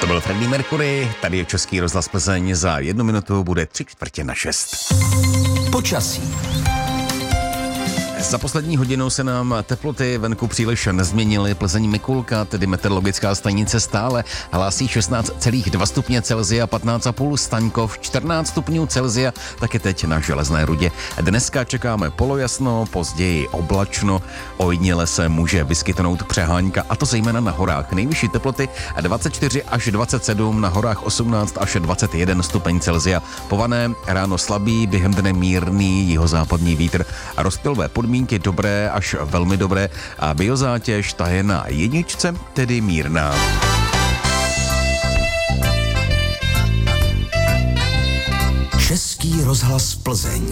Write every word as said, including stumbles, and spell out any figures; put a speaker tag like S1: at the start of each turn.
S1: To byl Freddie Mercury, tady je Český rozhlas Plzeň, za jednu minutu bude tři čtvrtě na šest.
S2: Počasí.
S1: Za poslední hodinu se nám teploty venku příliš nezměnily. Plzeň Mikulka, tedy meteorologická stanice, stále hlásí šestnáct celá dva stupně Celsia, patnáct celá pět Staňkov, čtrnáct stupňů Celsia, taky teď na Železné Rudě. Dneska čekáme polojasno, později oblačno, ojediněle se může vyskytnout přehánka, a to zejména na horách. Nejvyšší teploty dvacet čtyři až dvacet sedm, na horách osmnáct až dvacet jeden stupeň Celsia. Pované, ráno slabý, během dne mírný jihozápadní vítr a rozptylové podmínky dobré až velmi dobré a biozátěž ta je na jedničce, tedy mírná.
S2: Český rozhlas Plzeň.